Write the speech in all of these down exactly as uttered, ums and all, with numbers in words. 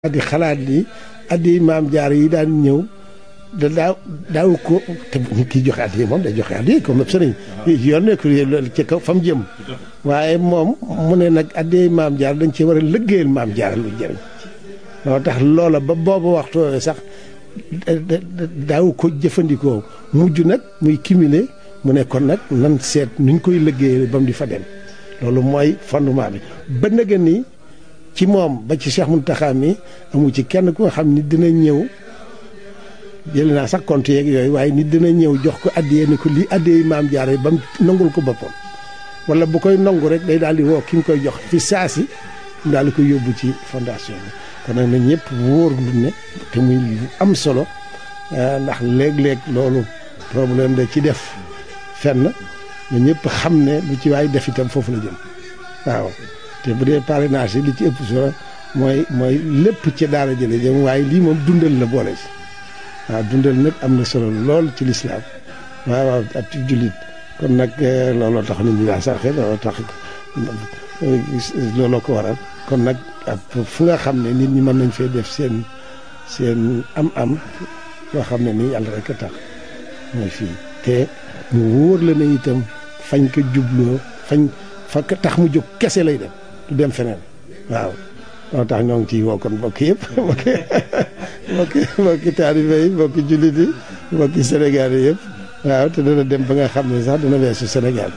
di xalaat ni addi maam jaar yi daan ñëw da daaw daaw ko te kii joxe addi moom day joxe addi comme sëriñ yoon nekk ci kaw fa mu jëm waaye moom mu ne nag addi maam jaar dañ ci war a lëggéeyal maam jaar lu jëriñ loo tax loola ba boobu waxtu sax daaw ko jëfandikoo mujj nag muy cumulé mu ne kon nag nan seet nuñ koy lëggéeyal ba mu di fa dem loolu mooy fondement bi ba nga ni ci moom ba ci Cheikh Mountakha mi amu ci kenn ku nga xam ni dina ñëw jël naa sax compte yeeg yooyu waaye nit dina ñëw jox ko addiyee ni ko lii addiyee maam jaare ba mu nangul ko boppam wala bu koy nangu rek day daal di woo ki mu koy jox fi saasi mu daal di koy yóbbu ci fondation bi kon nag na ñëpp wóor lu ne te muy lu am solo ndax léeg-léeg loolu problème da ci def fenn na ñëpp xam ne lu ci waay def itam foofu la jëm waaw te bu dee parrainage yi li ci ëpp solo mooy mooy lépp ci daara jële jëm waaye lii moom dundal la boole si waaw dundal nag am na solo lool ci lislaam waaw waaw ak ci jullit kon nag looloo tax nit ñi daa sarxe looloo tax looloo ko waral kon nag fu nga xam ne nit ñi mën nañ fee def seen seen am-am loo xam ne nii yàlla rek a tax mooy fii te mu wóor la ne itam fañ ko jubloo fañ fa tax mu jóg kese lay dem du dem feneen waaw moo tax ñoo ngi ciy woo kon mbokk yëpp mbokki mbokki mbokki taalibe yi mbokki jullit yi mbokki Sénégal yi yëpp waaw te dana dem ba nga xam ne sax dana weesu Sénégal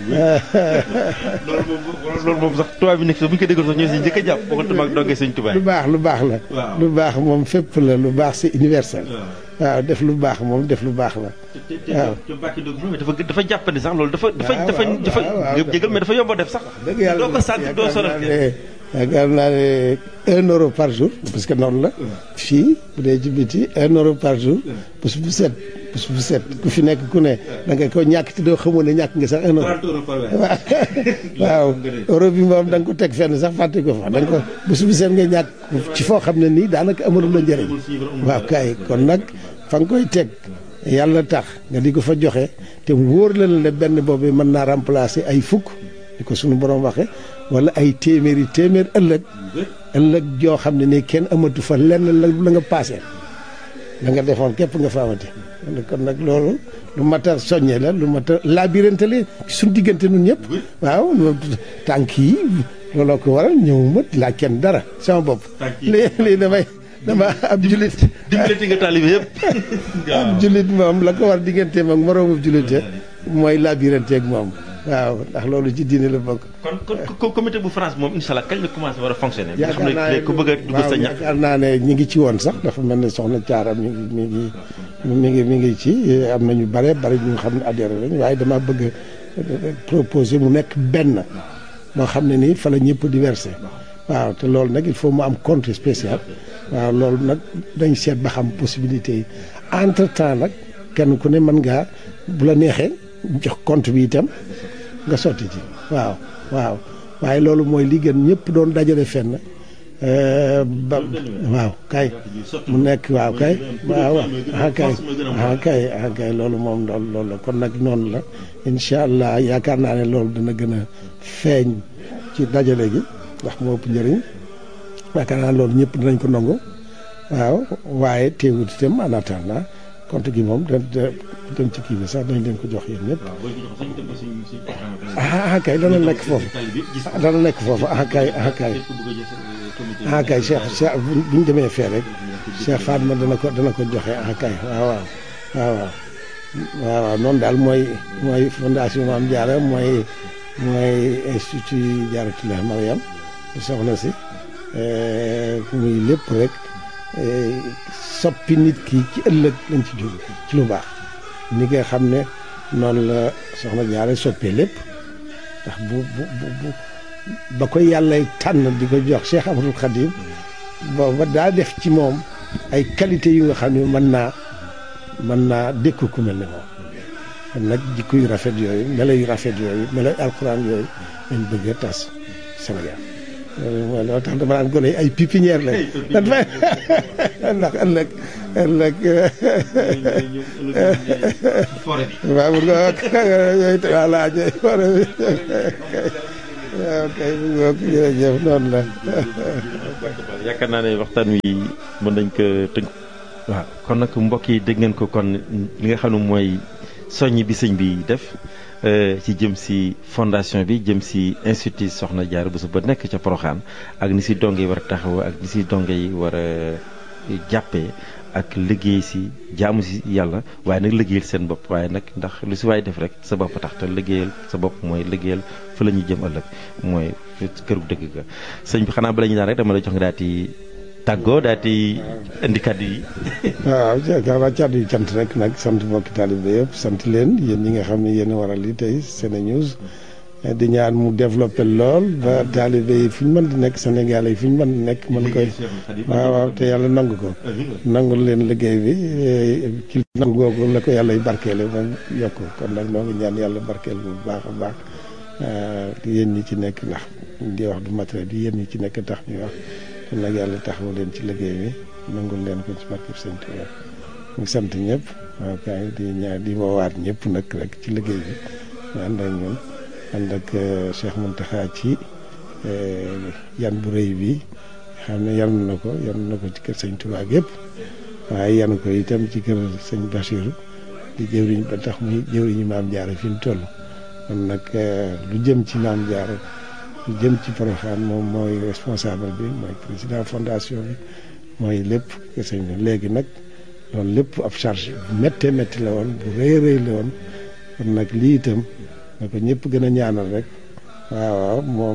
loolu moom loolu moom sax tubaab bi nekk sax bu ñu ko déggoon sax ñoo si njëkk a jàpp waxatuma ak dongee sëñ tubaab lu baax lu baax la lu baax moom fépp la lu baax c'est universel waaw def lu baax moom def lu baax la waaw te Mbacke Ndiob moom dafa dafa jàppandi sax loolu dafa dafa dafa dafa jégal mais dafa yomb a def sax dëgg yàlla doo ko sant doo sonal yaakaar naa ne un euro par jour parce que noonu la fii bu dee ci biti un euro par jour bés bu set bés bu set ku fi nekk ku ne da nga ko ñàkk te doo xamoon ne ñàkk nga sax un euro waaw waaw euro bi moom da nga ko teg fenn sax fàtte ko fa da nga ko bés bu set nga ñàkk ci foo xam ne nii daanaka amalu la njëriñ waaw kay kon nag fa nga koy teg yàlla tax nga di ko fa joxe te wóor la ne benn boobu mën naa remplacer ay fukk di ko suñu borom waxe wala ay téeméeri téeméer ëllëg ëllëg joo xam ne nii kenn amatu fa lenn la la nga paase la nga defoon képp nga fa amati kon nag loolu lu mat a soññe la lu mat a labirante la suñu diggante nun ñëpp waaw tànk yi looloo ko waral ñëwuma laa kenn dara sama bopp lii lii damay dama ab jullit dimbalati nga taalibe yëpp ab jullit moom la ko war digganteem ak moroomu jullite mooy labirante ak moom waaw ndax loolu ci diine la bokk. kon kon comité bu France moom incha allah kañ la commencé war a fonctionner. yaakaar naa ne ku bëgg a dugg sa ñax yaakaar naa ne ñu ngi ci woon sax dafa mel ne soxna Thiara mi ngi mi ngi mi ngi mi ngi ci am na ñu bare bare ñu xam ne adhéré lañ waaye dama bëgg proposer mu nekk benn moo xam ne nii fa la ñëpp di versé waaw te loolu nag il faut mu am compte spécial waaw loolu nag dañ seet ba xam possibilité yi entre temps nag kenn ku ne mën ngaa bu la neexee jox compte bi itam. nga sotti ci waaw waaw waaye loolu mooy li gën ñëpp doon dajale fenn ba waaw kay mu nekk waaw kay waaw ah kay ah kay ah kay loolu moom loolu loolu la kon nag noonu la incha allah yaakaar naa ne loolu dina gën a feeñ ci dajale gi ndax moo ëpp njëriñ yaakaar naa loolu ñëpp dinañ ko nangu waaw waaye teewut itam en attendant compte gi moom da dem ci kii bi sax dañ leen ko jox yéen ñëpp ah kay dana nekk foofu dana nekk foofu ah kay ah kay ah kay Cheikh Cheikh bu ñu demee fee rek Cheikh Fatma dana ko dana ko joxe ah kay waaw waaw waaw waaw waaw waaw noonu daal mooy mooy fondation Mame Diarra mooy mooy institut Diarratoulah Mariam soxna si muy lépp rek soppi nit ki ci ëllëg lañ ci jóg ci lu baax ni nga xam ne noonu la soxna Jaara soppee lépp ndax bu bu bu ba koy yàlla tànn di ko jox Cheikh Ahmadul Khadim booba daa def ci moom ay qualité yu nga xam ne mën naa mën naa dékku ku mel ne moom kon nag jikko yu rafet yooyu melo yu rafet yooyu melo yu alxuraan yooyu lañ bëgg a tas Sénégal loolu mooy loo tax dama naan gone yi ay pépinière lañ ndax ëllëg ëllëg waaw nga yooyu voilà forêt bi waaw kay jërëjëf noonu la. yaakaar naa ne waxtaan wi mën nañ ko tënk. waaw kon nag mbokk yi dégg ngeen ko kon li nga xam ne mooy soññ bi sëñ bi def ci jëm si fondation bi jëm si institut Soxna Diarra Bousso ba nekk ca Porokhane ak ni si donge yi war a taxaw ak ni si donge yi war a jàppee ak liggéey si jaamu si yàlla waaye nag liggéeyal seen bopp waaye nag ndax lu si waay def rek sa bopp tax te liggéeyal sa bopp mooy liggéeyal fa la ñuy jëm ëllëg mooy këru dëgg ga sëñ bi xanaa bala ñu daan rek dama la jox nga daal di tàggoo daal di indi kàddu yi. waaw xanaa kàddu yi cant rek nag sant mbokki taalibe yëpp sant leen yéen ñi nga xam ne yéen a waral li tey SeneNews di ñaan mu développé lool ba taalibe yi fu ñu mën di nekk Sénégal yi fu ñu mën di nekk mën koy waaw waaw te yàlla nangu ko nangul leen liggéey bi ci nangu googu la ko yàlla barkeele moom yokk kon nag noo ngi ñaan yàlla barkeel bu baax a baax yéen ñi ci nekk ndax di wax du matériel bi yéen ñi ci nekk tax ñuy wax kon nag yàlla taxawu leen ci liggéey bi nangul leen ko ci barkeb Sëñ Tuubaa mu sant ñëpp waaw kay di ñaan di woowaat ñëpp nag rek ci liggéey bi ñu ànd ak ñun ànd ak Cheikh Mountakha ci yan bu rëy bi xam ne yan na ko yan na ko ci kër Sëñ Tuubaa yëpp waaye yan ko itam ci kër Sëñ Bassirou di jëwriñ ba tax muy jëwriñu Maam Diarra fi mu toll kon nag lu jëm ci Maam Diarra lu jëm ci Porokhane moom mooy responsable bi mooy président fondation bi mooy lépp kër sëñ bi léegi nag loolu lépp ab charge bu méttee métti la woon bu rëy rëy la woon kon nag lii itam na ko ñëpp gën a ñaanal rek waaw waaw moom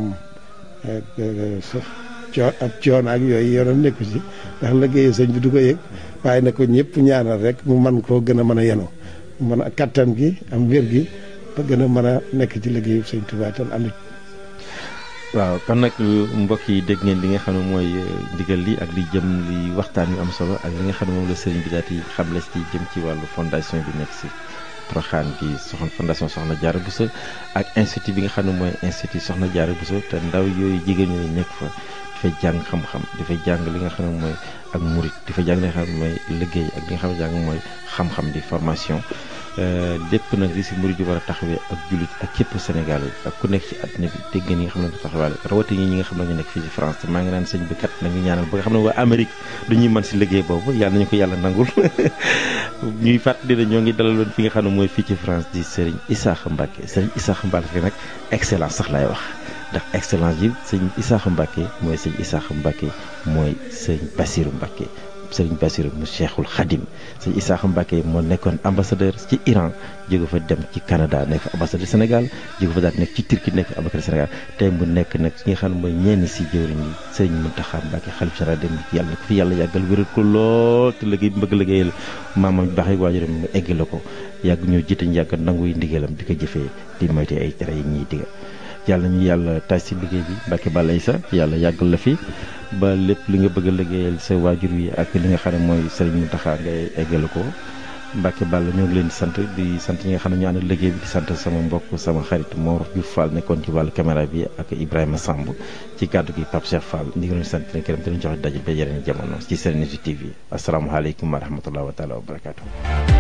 coo ab coono ak yooyu yoonam nekku ci ndax liggéeyu sëñ bi du ko yëg waaye na ko ñëpp ñaanal rek mu man koo gën a mën a yenu mën a kattan gi am wér gi ba gën a mën a nekk ci liggéeyu sëñ Tuubaa tam ànd. waaw kon nag mbokk yi dégg ngeen li nga xam ne mooy ndigal li ak li jëm li waxtaan yu am solo ak li nga xam ne moom la sëriñ bi daal di xamle ci jëm ci wàllu fondation bi nekk si Porokhane bi soxna fondation Soxna Diarra Bousso ak institut bi nga xam ne mooy institut Soxna Diarra Bousso te ndaw yooyu jigéen ñooyu nekk fa dafay jàng xam-xam dafay jàng li nga xam ne mooy ak murit dafay jàng li nga xam ne mooy liggéey ak li nga xam ne jàng mooy xam-xam di formation lépp nag li si murit yi war a taxawee ak jullit ak képp Sénégal yi ak ku nekk ci àddina bi dégg ngeen ñi nga xam ne taxawaale rawatina ñi nga xam ne ñu nekk fii ci France te maa ngi naan sëñ bi kat nañu ñaanal ba nga xam ne waa Amérique du ñuy mën si liggéey boobu yàlla nañu ko yàlla nangul ñuy fàttali ne ñoo ngi dalaloon fi nga xam ne mooy fii ci France di Serigne Issakha Mbacké Serigne Issakha Mbacké nag excellence sax laay wax ndax excellence yi sëñ Issakha Mbacké mooy sëñ Issakha Mbacké mooy sëñ Bassirou Mbacké Sëriñ Bassirou mu Cheikhul Khadim sëñ Issakha Mbacké moo nekkoon ambassadeur ci Iran jóge fa dem ci Canada nekk ambassadeur Sénégal jóge fa daal nekk ci Turquie nekk ambassadeur Sénégal tey mu nekk nag ki nga xam ne mooy ñenn si jëwriñ yi sëriñ Mountakha Mbacké xalif général dem yàlla ko fi yàlla yàggal wéral ko lool te liggéey bi bëgg liggéeyal maamam baax yi waajuram mu egg la ko yàgg ñoo jiite ñu yàgg nanguy ndigalam di ko jëfee di moyte ay tere yi ñuy diga yàlla ñu yàlla taaj si liggéey bi Mbacké Balla Issa yàlla yàggal la fi ba lépp li nga bëgg a liggéeyal sa waajur wi ak li nga xam ne mooy Serigne Mountakha ngay eggale ko Mbacké Balla ñoo ngi leen di sant di sant ñi nga xam ne ñu ànd liggéey bi di sant sama mbokk sama xarit Mor Diouf Fall nekkoon ci wàllu caméra bi ak Ibrahima Samb ci kàddu gi Pape Cheikh Fall ñu ngi leen di sant leen këram te ñu joxe daje ba yeneen jamono ci SeneNews T V asalaamaaleykum wa rahmatulah wa taala wa barakaatu.